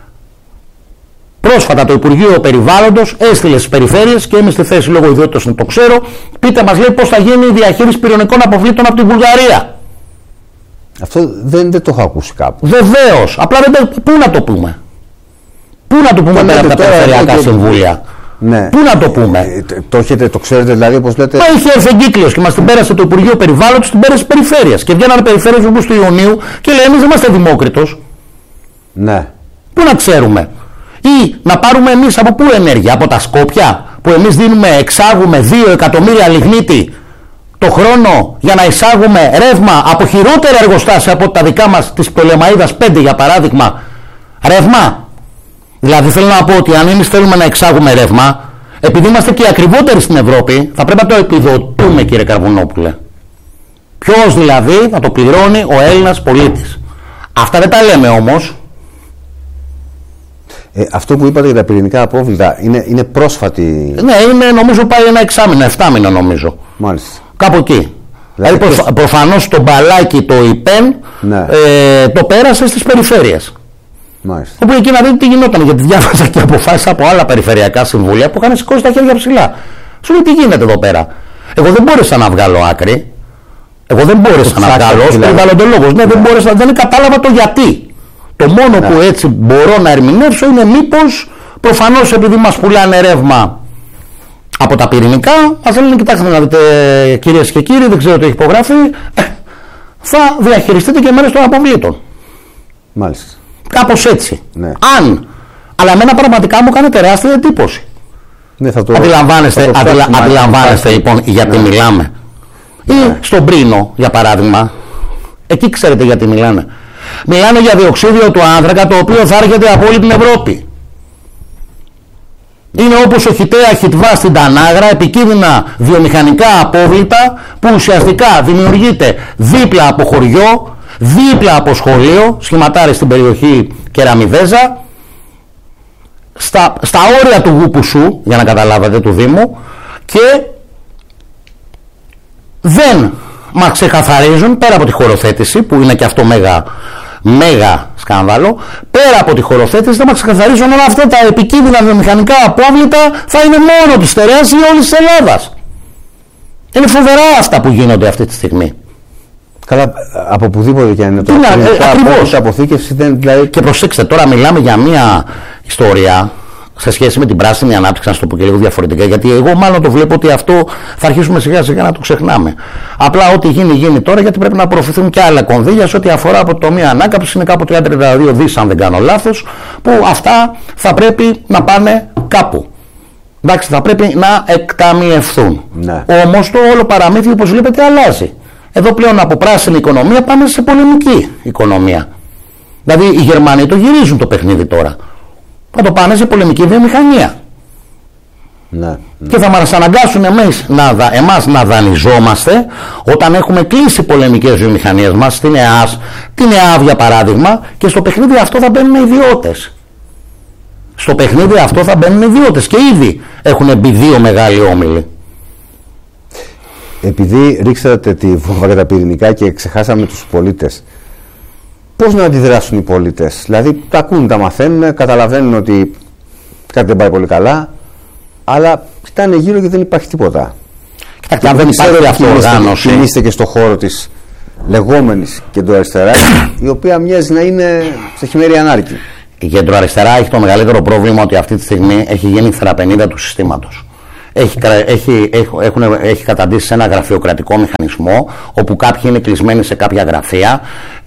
Πρόσφατα το Υπουργείο Περιβάλλοντος έστειλε στις περιφέρειες και είμαι στη θέση λόγω ιδιότητας να το ξέρω. Πείτε μας, λέει, πώς θα γίνει η διαχείριση πυρηνικών αποβλήτων από την Βουλγαρία. Αυτό δεν το έχω ακούσει κάπου. Βεβαίως. Απλά πού να το πούμε? Πού να το πούμε πέρα από τα περιφερειακά συμβούλια? Ναι. Πού να το πούμε? Το ξέρετε δηλαδή, όπως λέτε? Μα είχε έρθει εγκύκλειος και μας την πέρασε το Υπουργείο Περιβάλλοντος, την πέρασε στις περιφέρειες. Και βγαίνανε περιφέρειες όπως του Ιωνίου και λέει, εμείς δεν είμαστε Δημόκριτος. Ναι. Πού να ξέρουμε? Ή να πάρουμε εμείς από πού ενέργεια? Από τα Σκόπια, που εμείς εξάγουμε 2 εκατομμύρια λιγνίτη το χρόνο για να εισάγουμε ρεύμα από χειρότερα εργοστάσια από τα δικά μας της Πτολεμαΐδας 5 για παράδειγμα ρεύμα. Δηλαδή θέλω να πω ότι αν εμείς θέλουμε να εξάγουμε ρεύμα, επειδή είμαστε και οι ακριβότεροι στην Ευρώπη, θα πρέπει να το επιδοτούμε, κύριε Καρβουνόπουλε. Ποιος δηλαδή θα το πληρώνει? Ο Έλληνας πολίτης. Αυτά δεν τα λέμε όμως. Αυτό που είπατε για τα πυρηνικά απόβλητα είναι πρόσφατη? Ναι, είναι νομίζω πάει ένα 6 7 νομίζω. Μάλιστα. Κάπου εκεί. Δηλαδή προφανώς το μπαλάκι, το ΙΠΕΝ, ναι, το πέρασε στις περιφέρειες. Μάλιστα. Όπου εκεί να δείτε τι γινόταν, γιατί διάβαζα και αποφάσεις από άλλα περιφερειακά συμβούλια που είχαν σηκώσει τα χέρια ψηλά. Σου λέει τι γίνεται εδώ πέρα. Εγώ δεν μπόρεσα να βγάλω άκρη. Εγώ δεν μπόρεσα να βγάλω ως περιβαλλοντολόγος. Ναι, δεν κατάλαβα το γιατί. Το μόνο που έτσι μπορώ να ερμηνεύσω είναι μήπως προφανώς επειδή μας πουλάνε ρεύμα από τα πυρηνικά, μας λένε κοιτάξτε να δείτε κυρίες και κύριοι, δεν ξέρω τι έχει υπογραφεί, θα διαχειριστείτε και μέρες των αποβλήτων. Μάλιστα. Κάπως έτσι. Ναι. Αλλά εμένα πραγματικά μου κάνει τεράστια εντύπωση. Ναι, αντιλαμβάνεστε λοιπόν γιατί μιλάμε. Ή στον Πρίνο για παράδειγμα, εκεί ξέρετε γιατί μιλάνε. Μιλάνε για διοξίδιο του άνθρακα το οποίο θα έρχεται από όλη την Ευρώπη. Είναι όπως ο Χιτέα Χιτβά στην Τανάγρα, επικίνδυνα βιομηχανικά απόβλητα που ουσιαστικά δημιουργείται δίπλα από χωριό, δίπλα από σχολείο, σχηματάρει στην περιοχή Κεραμιδέζα, στα όρια του Γούπουσου, για να καταλάβετε, του Δήμου, και δεν μας ξεκαθαρίζουν, πέρα από τη χωροθέτηση που είναι και αυτό μέγα σκάνδαλο, πέρα από τη χωροθέτηση δεν μας ξεκαθαρίζουν όλα αυτά τα επικίνδυνα βιομηχανικά απόβλητα θα είναι μόνο της Στερεάς ή όλης της Ελλάδας. Είναι φοβερά αυτά που γίνονται αυτή τη στιγμή. Καλά, από οπουδήποτε και αν είναι το ακριβώς. Αποθήκευση δεν, δηλαδή... Και προσέξτε, τώρα μιλάμε για μια ιστορία σε σχέση με την πράσινη ανάπτυξη, να σου το πω και λίγο διαφορετικά, γιατί εγώ μάλλον το βλέπω ότι αυτό θα αρχίσουμε σιγά σιγά να το ξεχνάμε. Απλά ό,τι γίνει τώρα, γιατί πρέπει να απορροφηθούν και άλλα κονδύλια σε ό,τι αφορά από το τομέα ανάκαμψης, είναι κάπου 32 δις, αν δεν κάνω λάθος, που αυτά θα πρέπει να πάνε κάπου. Εντάξει, θα πρέπει να εκταμιευθούν. Ναι. Όμως το όλο παραμύθι, όπως βλέπετε, αλλάζει. Εδώ πλέον από πράσινη οικονομία πάμε σε πολεμική οικονομία. Δηλαδή οι Γερμανοί το γυρίζουν το παιχνίδι τώρα. Θα το πάνε σε πολεμική βιομηχανία. Ναι. Και θα μας αναγκάσουν εμάς να δανειζόμαστε όταν έχουμε κλείσει πολεμικές βιομηχανίες μας, την ΕΑΣ, την ΕΑΒ για παράδειγμα, και στο παιχνίδι αυτό θα μπαίνουν ιδιώτες. Στο παιχνίδι αυτό θα μπαίνουν ιδιώτες και ήδη έχουν μπει 2 μεγάλοι όμιλοι. Επειδή ρίξατε τη βόμβα για τα πυρηνικά και ξεχάσαμε τους πολίτες, πώς να αντιδράσουν οι πολίτες? Δηλαδή τα ακούν, τα μαθαίνουν, καταλαβαίνουν ότι κάτι δεν πάει πολύ καλά, αλλά κοιτάνε γύρω και δεν υπάρχει τίποτα. Κοιτάξτε, αν δεν υπάρχει αυτή η οργάνωση. Κινείστε και στο χώρο της λεγόμενης κεντροαριστερά, η οποία μοιάζει να είναι σε χειμερή ανάρκη. Η κεντροαριστερά έχει το μεγαλύτερο πρόβλημα ότι αυτή τη στιγμή έχει γίνει θεραπενίδα του συστήματος. Έχει καταντήσει σε ένα γραφειοκρατικό μηχανισμό όπου κάποιοι είναι κλεισμένοι σε κάποια γραφεία,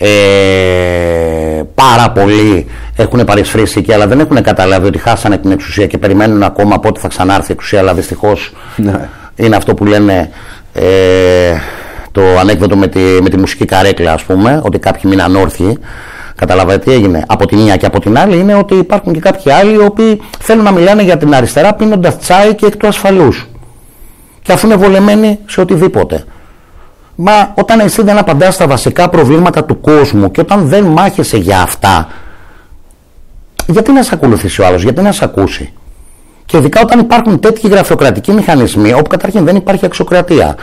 πάρα πολλοί έχουν παρισφρήσει εκεί, αλλά δεν έχουν καταλάβει ότι χάσανε την εξουσία και περιμένουν ακόμα πότε θα ξανάρθει η εξουσία, αλλά δυστυχώς είναι αυτό που λένε το ανέκδοτο με τη μουσική καρέκλα, ας πούμε, ότι κάποιοι μείναν όρθιοι. Καταλαβαίνετε τι έγινε? Από τη μία και από την άλλη είναι ότι υπάρχουν και κάποιοι άλλοι οι οποίοι θέλουν να μιλάνε για την αριστερά πίνοντας τσάι και εκ του ασφαλούς. Και αφού είναι βολεμένοι σε οτιδήποτε. Μα όταν εσύ δεν απαντάς στα βασικά προβλήματα του κόσμου και όταν δεν μάχεσαι για αυτά, γιατί να σε ακολουθήσει ο άλλος, γιατί να σε ακούσει? Και ειδικά όταν υπάρχουν τέτοιοι γραφειοκρατικοί μηχανισμοί, όπου καταρχήν δεν υπάρχει αξιοκρατία.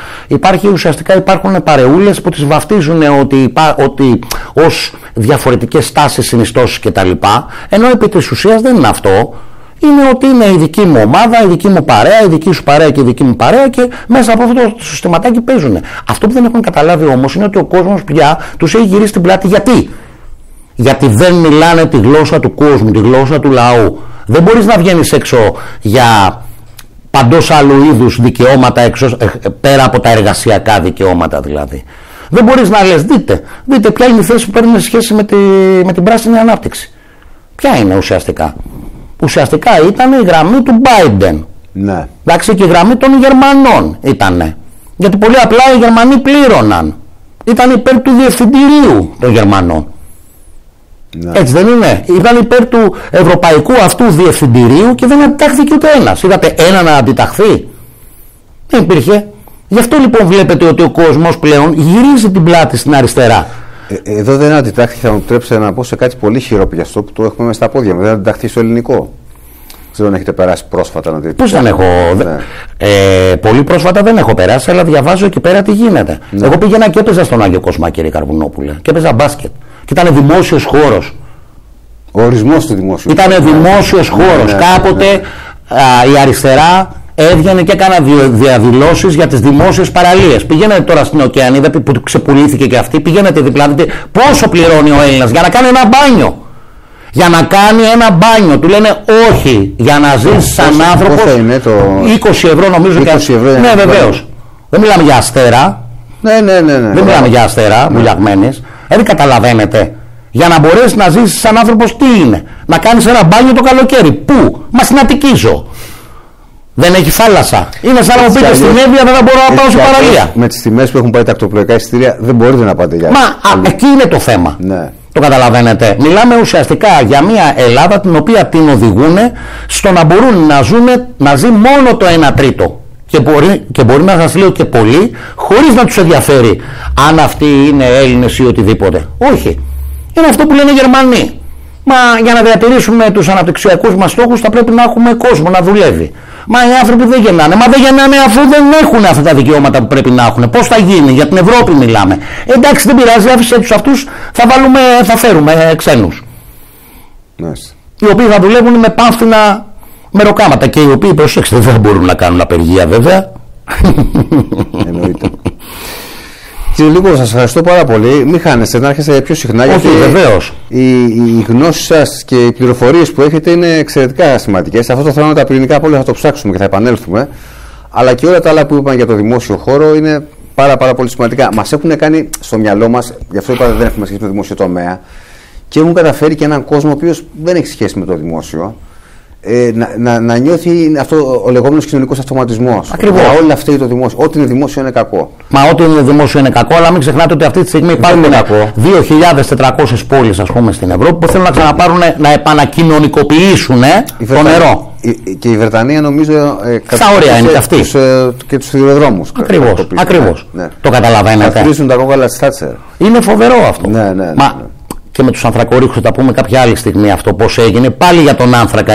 Υπάρχουν παρεούλες που τις βαφτίζουν ότι ως διαφορετικές τάσεις, συνιστώσεις κτλ. Ενώ επί της ουσίας δεν είναι αυτό. Είναι ότι είναι η δική μου ομάδα, η δική μου παρέα, η δική σου παρέα και η δική μου παρέα, και μέσα από αυτό το συστηματάκι παίζουν. Αυτό που δεν έχουν καταλάβει όμως είναι ότι ο κόσμος πια τους έχει γυρίσει την πλάτη. Γιατί δεν μιλάνε τη γλώσσα του κόσμου, τη γλώσσα του λαού. Δεν μπορείς να βγαίνεις έξω για παντός άλλου είδους δικαιώματα, πέρα από τα εργασιακά δικαιώματα δηλαδή. Δεν μπορείς να λες, δείτε ποια είναι η θέση που παίρνουν σε σχέση με την πράσινη ανάπτυξη. Ποια είναι ουσιαστικά? Ουσιαστικά ήταν η γραμμή του Biden. Ναι. Εντάξει, και η γραμμή των Γερμανών ήτανε. Γιατί πολύ απλά οι Γερμανοί πλήρωναν. Ήταν υπέρ του διευθυντηρίου των Γερμανών. Ναι. Έτσι δεν είναι? Ήταν υπέρ του ευρωπαϊκού αυτού διευθυντηρίου και δεν αντιτάχθηκε ούτε ένας. Είδατε ένα να αντιταχθεί? Δεν υπήρχε. Γι' αυτό λοιπόν βλέπετε ότι ο κόσμος πλέον γυρίζει την πλάτη στην αριστερά. Εδώ δεν αντιτάχθηκε, θα μου επιτρέψετε να πω, σε κάτι πολύ χειροπιαστό που το έχουμε μέσα στα πόδια μου. Δεν αντιταχθεί στο ελληνικό. Δεν τον έχετε περάσει πρόσφατα να δείτε? Πώς δεν έχω? Ναι. Πολύ πρόσφατα δεν έχω περάσει, αλλά διαβάζω εκεί πέρα τι γίνεται. Ναι. Εγώ πήγαινα και έπαιζα στον Άγιο Κοσμά, κύριε Καρβουνόπουλε, και έπαιζα μπάσκετ. Και ήταν δημόσιος χώρος. Ο ορισμός του δημόσιου. Ήταν δημόσιος χώρος. Κάποτε η αριστερά έβγαινε και έκανα διαδηλώσεις για τις δημόσιες παραλίες. Πηγαίνετε τώρα στην Οκεανίδα που ξεπουλήθηκε και αυτή, πηγαίνετε διπλά, δείτε πόσο πληρώνει ο Έλληνας για να κάνει ένα μπάνιο. Για να κάνει ένα μπάνιο. Του λένε όχι, για να ζεις σαν άνθρωπος. 20 ευρώ νομίζω. 20 ευρώ. Ναι, βεβαίως. Δεν μιλάμε για αστέρα. Ναι. Δεν μιλάμε για αστέρα, μουλιαγμένες. Δεν καταλαβαίνετε. Για να μπορέσεις να ζήσεις σαν άνθρωπος τι είναι? Να κάνεις ένα μπάνιο το καλοκαίρι. Πού? Μα στην Αττικίζο. Δεν έχει θάλασσα. Είναι σαν να μου πείτε στην Εύβοια, δεν θα μπορώ να πάω σε παραλία. Με τις τιμές που έχουν πάει τα ακτοπλοϊκά εισιτήρια δεν μπορείτε να πάτε για αυτό. Μα εκεί είναι το θέμα. Ναι. Το καταλαβαίνετε? Μιλάμε ουσιαστικά για μια Ελλάδα την οποία την οδηγούν στο να μπορούν να ζει μόνο το 1 τρίτο. Και μπορεί να σας λέω και πολύ, χωρίς να τους ενδιαφέρει αν αυτοί είναι Έλληνες ή οτιδήποτε. Όχι. Είναι αυτό που λένε οι Γερμανοί. Μα για να διατηρήσουμε τους αναπτυξιακούς μας στόχους θα πρέπει να έχουμε κόσμο να δουλεύει. Μα οι άνθρωποι δεν γεννάνε. Μα δεν γεννάνε αφού δεν έχουν αυτά τα δικαιώματα που πρέπει να έχουν. Πώς θα γίνει? Για την Ευρώπη μιλάμε. Εντάξει, δεν πειράζει, άφησε τους αυτούς, θα φέρουμε ξένους. Nice. Οι οποίοι θα δουλεύουν με πάμφθηνα μεροκάματα και οι οποίοι, προσέξτε, δεν θα μπορούν να κάνουν απεργία βέβαια. Εννοείται. Κύριε Λίκο, σας ευχαριστώ πάρα πολύ. Μην χάνεστε να έρχεστε πιο συχνά. Όχι, γιατί βεβαίως. Οι γνώσεις σας και οι πληροφορίες που έχετε είναι εξαιρετικά σημαντικές. Αυτό το θέμα τα πυρηνικά πόλη θα το ψάξουμε και θα επανέλθουμε. Αλλά και όλα τα άλλα που είπαν για το δημόσιο χώρο είναι πάρα πολύ σημαντικά. Μας έχουν κάνει στο μυαλό μας, γι' αυτό είπα δεν έχουμε σχέση με το δημόσιο τομέα, και έχουν καταφέρει και έναν κόσμο ο οποίος δεν έχει σχέση με το δημόσιο. να νιώθει αυτό ο λεγόμενος κοινωνικός αυτοματισμός. Ακριβώς. Όλα αυτά το δημόσιο. Ό,τι είναι δημόσιο είναι κακό. Μα ό,τι είναι δημόσιο είναι κακό, αλλά μην ξεχνάτε ότι αυτή τη στιγμή υπάρχουν 2.400 πόλεις, ας πούμε, στην Ευρώπη που θέλουν να ξαναπάρουν, να επανακοινωνικοποιήσουν το νερό. Και η Βρετανία νομίζω. Στα όρια είναι και αυτή. Και τους σιδηροδρόμους. Ακριβώς. Ναι. Το καταλαβαίνετε. Να χρήσουν τα κόκαλα της Θάτσερ. Είναι φοβερό αυτό. Ναι. Και με τους ανθρακορίχους θα τα πούμε κάποια άλλη στιγμή αυτό πώς έγινε. Πάλι για τον άνθρακα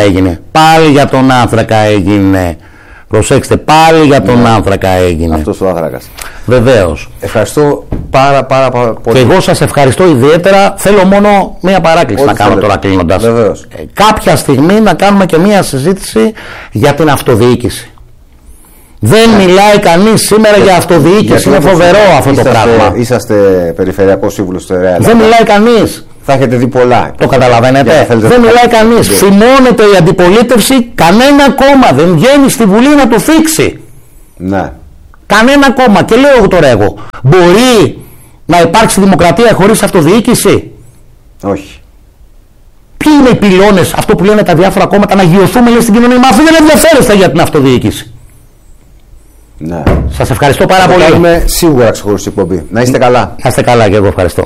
έγινε. Προσέξτε, πάλι για τον άνθρακα έγινε. Αυτός ο άνθρακας. Βεβαίως. Ευχαριστώ πάρα πολύ. Και εγώ σας ευχαριστώ ιδιαίτερα. Θέλω μόνο μία παράκληση να κάνω τώρα κλείνοντας. Βεβαίως. Κάποια στιγμή να κάνουμε και μία συζήτηση για την αυτοδιοίκηση. Δεν μιλάει κανείς σήμερα για αυτοδιοίκηση. Είναι φοβερό αυτό το πράγμα. Είσαστε περιφερειακός σύμβουλος στο ΕΡΕΑ. Δεν μιλάει κανείς. Θα έχετε δει πολλά. Το καταλαβαίνετε. Δεν μιλάει κανείς. Φημώνεται η αντιπολίτευση. Κανένα κόμμα δεν βγαίνει στη Βουλή να το θίξει. Ναι. Κανένα κόμμα. Και λέω τώρα εγώ. Μπορεί να υπάρξει δημοκρατία χωρίς αυτοδιοίκηση? Όχι. Ποιοι είναι οι πυλώνες, αυτό που λένε τα διάφορα κόμματα, να γιωθούμε λέει στην κοινωνία? Μα αφού δεν ενδιαφέρεστε για την αυτοδιοίκηση. Ναι. Σας ευχαριστώ πάρα πολύ. Είμαι σίγουρα ξεχωριστή εκπομπή. Να είστε καλά. Να είστε καλά και εγώ ευχαριστώ.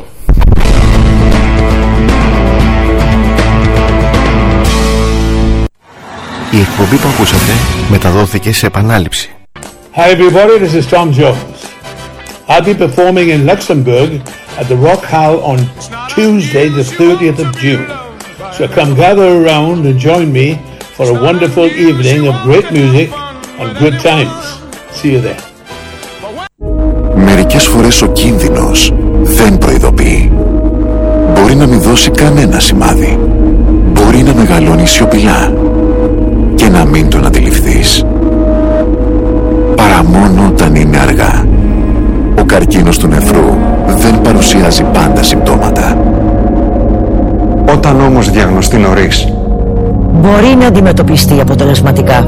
Η εκπομπή που ακούσατε μεταδόθηκε σε επανάληψη. Hi everybody, this is Tom Jones. I'll be performing in Luxembourg at the Rock Hall on Tuesday the 30th of June. So come gather around and join me for a wonderful evening of great music and good times. See you there. Μερικές φορές ο κίνδυνος δεν προειδοποιεί. Μπορεί να μην δώσει κανένα σημάδι. Μπορεί να μεγαλώνει σιωπηλά και να μην τον αντιληφθείς. Παρά μόνο όταν είναι αργά. Ο καρκίνος του νεφρού δεν παρουσιάζει πάντα συμπτώματα. Όταν όμως διαγνωστεί νωρίς, μπορεί να αντιμετωπιστεί αποτελεσματικά.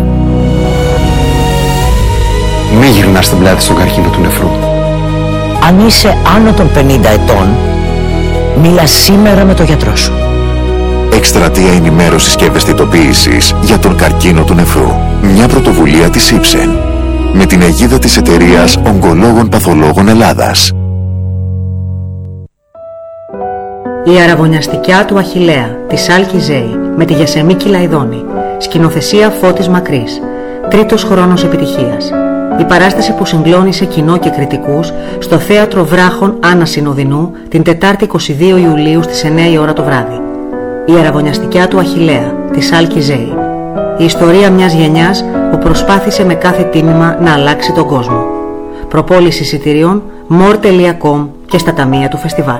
μη γυρνάς την πλάτη στον καρκίνο του νεφρού. Αν είσαι άνω των 50 ετών, μίλα σήμερα με τον γιατρό σου. Εκστρατεία ενημέρωσης και ευαισθητοποίησης για τον καρκίνο του νεφρού. Μια πρωτοβουλία της Ipsen με την αιγίδα της εταιρείας Ογκολόγων Παθολόγων Ελλάδας. Η αραβωνιαστικιά του Αχιλλέα της Άλκη Ζέη με τη Γεσεμή Λαϊδόνη. Σκηνοθεσία Φώτης Μακρύς. Τρίτος χρόνος επιτυχίας. Η παράσταση που συγκλώνησε κοινό και κριτικούς στο Θέατρο Βράχων Άννα Συνοδεινού την Τετάρτη 22 Ιουλίου στις 9 η ώρα το βράδυ. Η αραβωνιαστικιά του Αχιλλέα της Άλκη Ζέη. Η ιστορία μιας γενιάς που προσπάθησε με κάθε τίμημα να αλλάξει τον κόσμο. Προπόληση εισιτηρίων more.com και στα ταμεία του φεστιβάλ.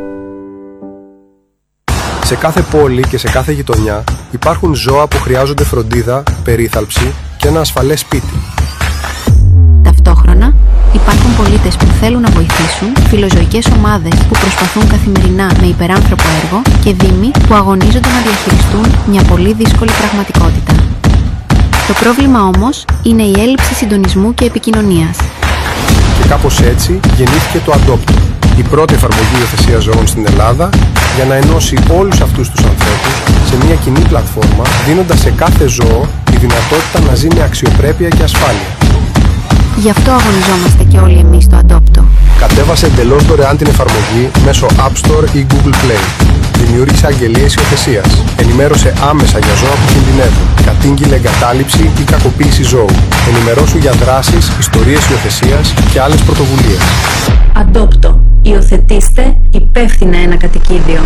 Σε κάθε πόλη και σε κάθε γειτονιά υπάρχουν ζώα που χρειάζονται φροντίδα, περίθαλψη και ένα ασφαλές σπίτι. Ταυτόχρονα υπάρχουν πολίτες που θέλουν να βοηθήσουν, φιλοζωικές ομάδες που προσπαθούν καθημερινά με υπεράνθρωπο έργο και δήμοι που αγωνίζονται να διαχειριστούν μια πολύ δύσκολη πραγματικότητα. Το πρόβλημα όμως είναι η έλλειψη συντονισμού και επικοινωνίας. Και κάπως έτσι γεννήθηκε το Adopt, η πρώτη εφαρμογή υιοθεσίας ζώων στην Ελλάδα, για να ενώσει όλους αυτούς τους ανθρώπους σε μια κοινή πλατφόρμα, δίνοντας σε κάθε ζώο τη δυνατότητα να ζει με αξιοπρέπεια και ασφάλεια. Γι' αυτό αγωνιζόμαστε και όλοι εμείς στο Adopto. Κατέβασε εντελώς δωρεάν την εφαρμογή μέσω App Store ή Google Play. Δημιούργησε αγγελίες υιοθεσίας. Ενημέρωσε άμεσα για ζώα που κινδυνεύουν. Κατήγγειλε εγκατάλειψη ή κακοποίηση ζώου. Ενημερώσου για δράσεις, ιστορίες υιοθεσίας και άλλες πρωτοβουλίες. Adopto. Υιοθετήστε υπεύθυνα ένα κατοικίδιο.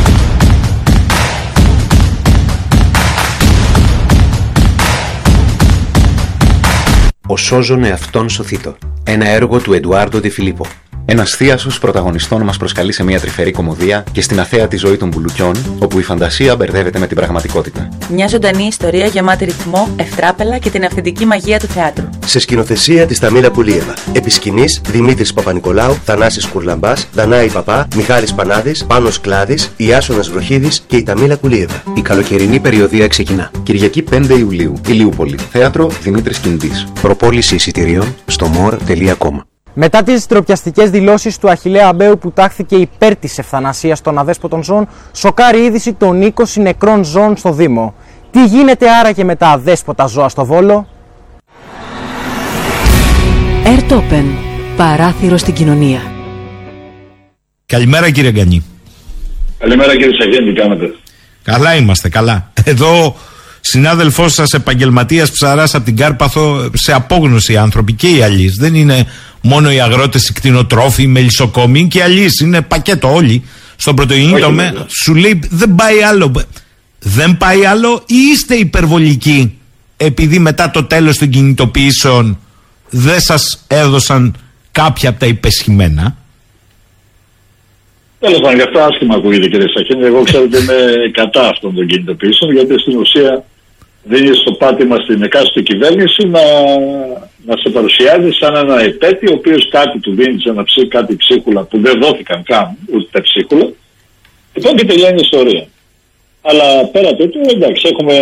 Ο σώζον εαυτόν σωθήτω. Ένα έργο του Εντουάρντο Ντε Φιλίππο. Ένας θίασος πρωταγωνιστών μας προσκαλεί σε μια τρυφερή κωμωδία και στην αθέατη ζωή των μπουλουκιών, όπου η φαντασία μπερδεύεται με την πραγματικότητα. Μια ζωντανή ιστορία γεμάτη ρυθμό, ευτράπελα και την αυθεντική μαγεία του θεάτρου. Σε σκηνοθεσία της Ταμίλα Πουλίεβα. Επί σκηνής Δημήτρης Παπα-Νικολάου, Θανάσης Κουρλαμπάς, Δανάη Παπά, Μιχάλης Πανάδης, Πάνος Κλάδης, Ιάσονας Βροχίδης και η Ταμίλα Πουλίεβα. Η καλοκαιρινή περιοδία ξεκινά. Κυριακή 5 Ιουλίου. Ηλιούπολη. Θέατρο Δημήτρης Κιντής. Προπόληση εισιτηρίων στο more.com. Μετά τις ντροπιαστικές δηλώσεις του Αχιλλέα Αμπέου που τάχθηκε υπέρ της ευθανασίας των αδέσποτων ζώων, σοκάρει είδηση των 20 νεκρών ζώων στο Δήμο. Τι γίνεται άραγε με τα αδέσποτα ζώα στο Βόλο? Airtopen. Παράθυρο στην κοινωνία. Καλημέρα κύριε Γκανή. Καλημέρα κύριε Σαγέντη, τι κάνετε? Καλά είμαστε, καλά. Εδώ συνάδελφός σας, επαγγελματίας ψαράς από την Κάρπαθο, σε απόγνωση άνθρωποι και οι αλείς. Δεν είναι μόνο οι αγρότες, οι κτηνοτρόφοι, οι μελισσοκόμοι, και οι αλείς. Είναι πακέτο όλοι. Στον πρωτογενή τομέα σου λέει δεν πάει άλλο. Δεν πάει άλλο, ή είστε υπερβολικοί επειδή μετά το τέλος των κινητοποιήσεων δεν σας έδωσαν κάποια από τα υπεσχημένα? Τέλος πάντων, γι' αυτό άσχημα ακούγεται κύριε Σαχίνη. Εγώ ξέρω ότι είμαι κατά αυτών των κινητοποιήσεων, γιατί στην ουσία δίνει στο πάτημα στην εκάστοτε κυβέρνηση να σε παρουσιάζει σαν ένα επέτη, ο οποίος κάτι του δίνει κάτι ψίχουλα που δεν δόθηκαν καν ούτε τα ψίχουλα. Λοιπόν, και τελειώνει η ιστορία. Αλλά πέρα τούτου, εντάξει, έχουμε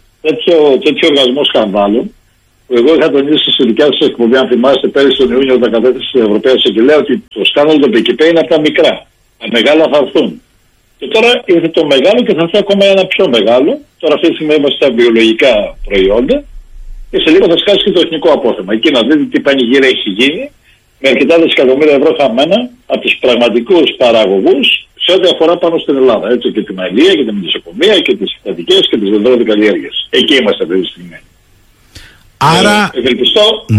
τέτοιο οργασμό σκανδάλων. Εγώ είχα τονίσει στη δικιά σας εκπομπή, αν θυμάστε, πέρυσι τον Ιούνιο, όταν κατέθεσε στην Ευρωπαϊκή Εισαγγελέα, ότι το σκάνδαλο των ΠΚΠ είναι από τα μικρά. Τα μεγάλα θα έρθουν. Και τώρα ήρθε το μεγάλο και θα έρθει ακόμα ένα πιο μεγάλο. Τώρα αυτή τη στιγμή είμαστε στα βιολογικά προϊόντα. Και σε λίγο θα σκάσει και το εθνικό απόθεμα. Εκεί να δείτε τι πανηγύρι έχει γίνει, με αρκετά δισεκατομμύρια ευρώ χαμένα από τους πραγματικούς παραγωγούς σε ό,τι αφορά πάνω στην Ελλάδα. Έτσι, και την αλεία και την μελισσοκομεία και τις συστατικές και τις δεντρόδικαλλιέργειες. Εκεί είμαστε αυτή τη στιγμή. Άρα. Ευελπιστώ.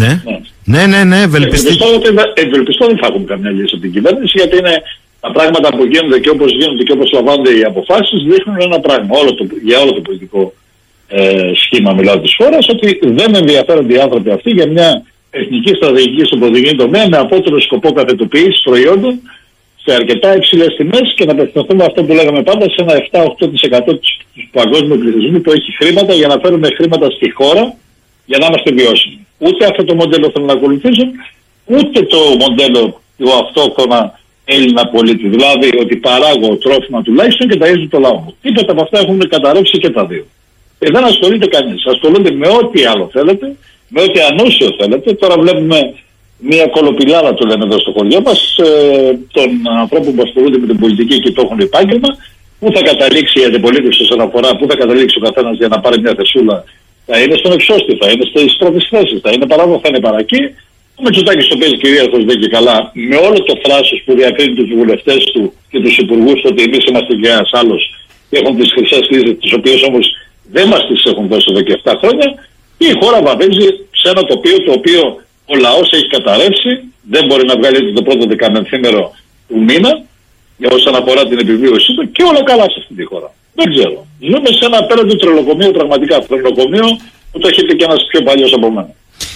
Ναι, ευελπιστώ δεν θα έχουμε καμιά λύση από την κυβέρνηση, γιατί είναι τα πράγματα που γίνονται και όπως γίνονται και όπως λαμβάνονται οι αποφάσεις δείχνουν ένα πράγμα. Για όλο το πολιτικό σχήμα, μιλάω της χώρας, ότι δεν ενδιαφέρονται οι άνθρωποι αυτοί για μια εθνική στρατηγική στον πρωτογενή τομέα με απότερο σκοπό καθετοποίησης προϊόντων σε αρκετά υψηλές τιμές και να απευθυνθούμε αυτό που λέγαμε πάντα σε ένα 7-8% του παγκόσμιου πληθυσμού που έχει χρήματα για να φέρουμε χρήματα στη χώρα για να είμαστε βιώσιμοι. Ούτε αυτό το μοντέλο θέλουν να ακολουθήσουν, ούτε το μοντέλο του αυτόχρονα Έλληνα πολίτη. Δηλαδή ότι παράγω τρόφιμα τουλάχιστον και ταΐζω το λαό μου. Τίποτα από αυτά έχουν καταρρεύσει και τα δύο. Δεν ασχολείται κανείς. Ασχολούνται με ό,τι άλλο θέλετε, με ό,τι ανούσιο θέλετε. Τώρα βλέπουμε μια κολοπηλάρα, το λέμε εδώ στο χωριό μας, των ανθρώπων που ασχολούνται με την πολιτική και το έχουν επάγγελμα. Πού θα καταλήξει η αντιπολίτευση όσον αφορά, πού θα καταλήξει ο καθένας για να πάρει μια θεσούλα? Θα είναι στον εξώστη, θα είναι στις πρώτες θέσεις, θα είναι παράδο, θα είναι παρακεί. Ο Μητσοτάκης το παίζει κυρίαρχος δεν και καλά, με όλο το θράσος που διακρίνει τους βουλευτές του και τους υπουργούς, ότι εμείς είμαστε και ένας άλλος και έχουν τις χρυσές λύσεις, τις οποίες όμως δεν μας τις έχουν δώσει εδώ και 7 χρόνια. Και η χώρα βαδίζει σε ένα τοπίο το οποίο ο λαός έχει καταρρεύσει, δεν μπορεί να βγάλει το πρώτο δεκαμενθήμερο του μήνα για όσον αφορά την επιβίωσή του και όλα καλά σε αυτή τη χώρα. Δεν ξέρω. Ζούμε σε ένα απέραντο τρελοκομείο, πραγματικά τρελοκομείο, που το έχει πει και ένας πιο παλιός από μένα.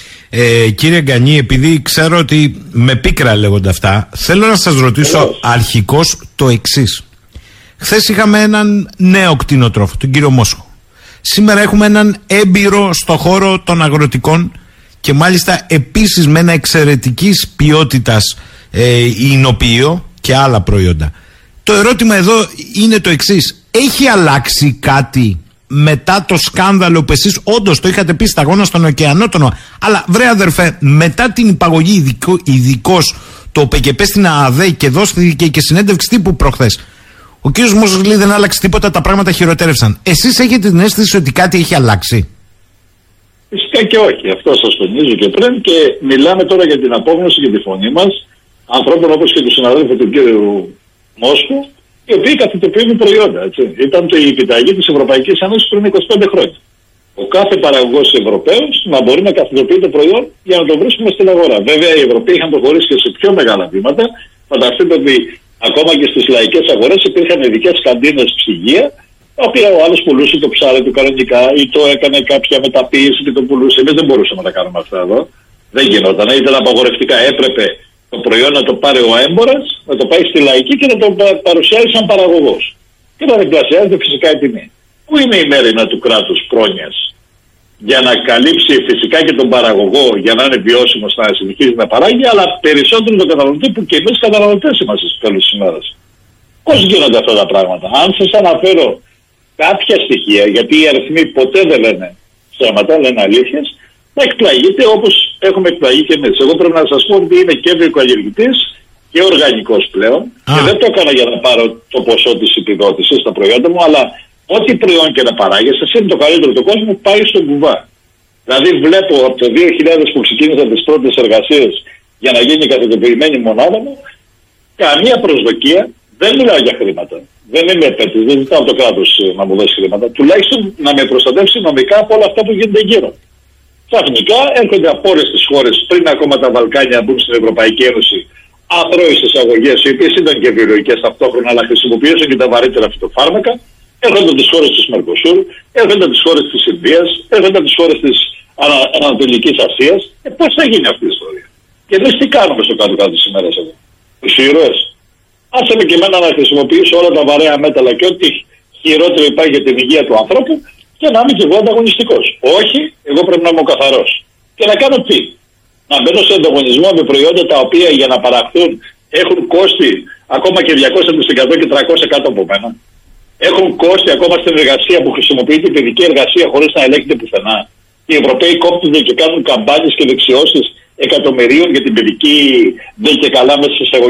Κύριε Γκανή, επειδή ξέρω ότι με πίκρα λέγονται αυτά, θέλω να σας ρωτήσω αρχικώς το εξής. Χθες είχαμε έναν νέο κτηνοτρόφο, τον κύριο Μόσχο. Σήμερα έχουμε έναν έμπειρο στο χώρο των αγροτικών και μάλιστα επίσης με ένα εξαιρετικής ποιότητας ινοποιείο και άλλα προϊόντα. Το ερώτημα εδώ είναι το εξής. Έχει αλλάξει κάτι μετά το σκάνδαλο που εσείς όντως το είχατε πει σταγόνα στον ωκεανότονο? Αλλά βρε αδερφέ, μετά την υπαγωγή ειδικώς το ΠΚΠ στην ΑΑΔ και δώστηκε και συνέντευξη τύπου προχθές, ο κύριος Μόσχος λέει δεν άλλαξε τίποτα, τα πράγματα χειροτέρευσαν. Εσείς έχετε την αίσθηση ότι κάτι έχει αλλάξει? Φυσικά και όχι. Αυτό σας τονίζω και πριν, και μιλάμε τώρα για την απόγνωση και τη φωνή μας ανθρώπων όπως και του συναδέλφου του κύριου Μόσχου, οι οποίοι καθετοποιούν προϊόντα. Έτσι. Ήταν η επιταγή της Ευρωπαϊκής Ένωσης πριν 25 χρόνια. Ο κάθε παραγωγός Ευρωπαίος να μπορεί να καθετοποιεί το προϊόν για να το βρίσκουμε στην αγορά. Βέβαια, οι Ευρωπαίοι είχαν προχωρήσει και σε πιο μεγάλα βήματα. Φανταστείτε ότι ακόμα και στις λαϊκές αγορές υπήρχαν ειδικές καντίνες ψυγεία, τα οποία ο άλλος πουλούσε το ψάρι του κανονικά ή το έκανε κάποια μεταποίηση και το πουλούσε. Εμείς δεν μπορούσαμε να τα κάνουμε αυτά εδώ. Δεν γινόταν. Ήταν απαγορευτικά. Έπρεπε το προϊόν να το πάρει ο έμπορας, να το πάει στη λαϊκή και να το παρουσιάσει σαν παραγωγός. Και να διπλασιάζεται φυσικά η τιμή. Πού είναι η μέρημνα του κράτους πρόνοιας για να καλύψει φυσικά και τον παραγωγό, για να είναι βιώσιμος να συνεχίζει να παράγει, αλλά περισσότερο τον καταναλωτή που και εμείς καταναλωτές είμαστε στο τέλος της ημέρας? Πώς γίνονται αυτά τα πράγματα? Αν σας αναφέρω κάποια στοιχεία, γιατί οι αριθμοί ποτέ δεν λένε ψέματα, λένε αλήθειες, να εκπλαγείτε όπως έχουμε εκπλαγεί και εμείς. Εγώ πρέπει να σας πω ότι είμαι και βιοκαλλιεργητής και οργανικός πλέον και δεν το έκανα για να πάρω το ποσό της επιδότησης στα προϊόντα μου, αλλά ό,τι προϊόν και να παράγεις, εσύ είναι το καλύτερο του κόσμου, πάει στον κουβά. Δηλαδή βλέπω από το 2000 που ξεκίνησαν τις πρώτες εργασίες για να γίνει κατοικοποιημένη μονάδα μου, καμία προσδοκία, δεν μιλάω για χρήματα. Δεν είμαι επέτης, δεν ζητάω από το κράτος να μου δώσει χρήματα, τουλάχιστον να με προστατεύσει νομικά από όλα αυτά που γίνονται γύρω. Ξαφνικά έρχονται από όλες τις χώρες, πριν ακόμα τα Βαλκάνια μπουν στην Ευρωπαϊκή Ένωση, αθρώες εισαγωγές, οι οποίες ήταν και βιολογικές ταυτόχρονα, αλλά χρησιμοποιούσαν και τα βαρύτερα φυτοφάρμακα. Έρχονται από τις χώρες της Μερκοσούρ, έρχονται από τις χώρες της Ινδίας, έρχονται από τις χώρες της Ανατολικής Ασίας. Πώς θα γίνει αυτή η ιστορία? Και εμείς τι κάνουμε στο κάτω-κάτω της ημέρας εδώ? Τους ήρωες. Άσε με και εμένα να χρησιμοποιήσω όλα τα βαρέα μέταλλα και ό,τι χειρότερο υπάρχει για την υγεία του ανθρώπου και να είμαι και εγώ ανταγωνιστικός. Όχι, εγώ πρέπει να είμαι ο καθαρός. Και να κάνω τι? Να μπαίνω σε ανταγωνισμό με προϊόντα τα οποία για να παραχθούν έχουν κόστη ακόμα και 200% και 300 κάτω από μένα. Έχουν κόστη ακόμα στην εργασία που χρησιμοποιείται η παιδική εργασία χωρίς να ελέγχεται πουθενά. Οι Ευρωπαίοι κόπτονται και κάνουν καμπάνιες και δεξιώσεις εκατομμυρίων για την παιδική δεν και καλά μέσα σε εισαγωγή.